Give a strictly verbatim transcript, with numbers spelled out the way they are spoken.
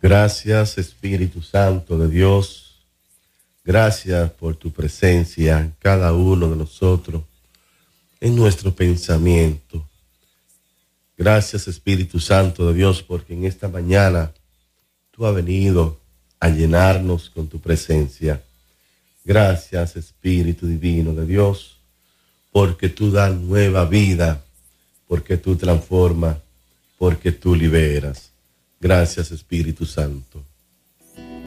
Gracias, Espíritu Santo de Dios. Gracias por tu presencia en cada uno de nosotros, en nuestro pensamiento. Gracias, Espíritu Santo de Dios, porque en esta mañana tú has venido a llenarnos con tu presencia. Gracias, Espíritu Divino de Dios, porque tú das nueva vida, porque tú transformas, porque tú liberas. Gracias, Espíritu Santo.